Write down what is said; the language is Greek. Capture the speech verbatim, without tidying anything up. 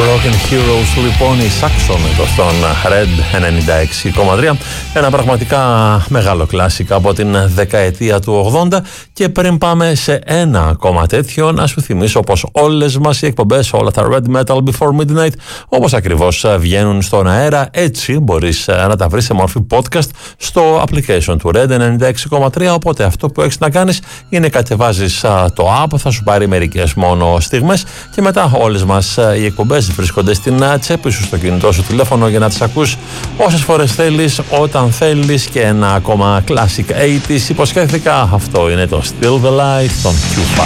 Broken Heroes λοιπόν, η Saxon εδώ στον Red ενενήντα έξι κόμμα τρία, ένα πραγματικά μεγάλο κλάσικα από την δεκαετία του ογδόντα. Και πριν πάμε σε ένα ακόμα τέτοιο, να σου θυμίσω πως όλες μας οι εκπομπές, όλα τα Red Metal Before Midnight, όπως ακριβώς βγαίνουν στον αέρα, έτσι μπορείς να τα βρεις σε μορφή podcast στο application του Red ενενήντα έξι κόμμα τρία. Οπότε αυτό που έχεις να κάνεις είναι κατεβάζεις το app, θα σου πάρει μερικές μόνο στιγμές και μετά όλες μας οι εκπομπές βρίσκονται στην τσέπη σου, στο κινητό σου τηλέφωνο, για να τις ακούς όσες φορές θέλεις, όταν θέλεις. Και ένα ακόμα classic ογδόντα υποσχέθηκα, αυτό είναι το Still the Light των Q φάιβ.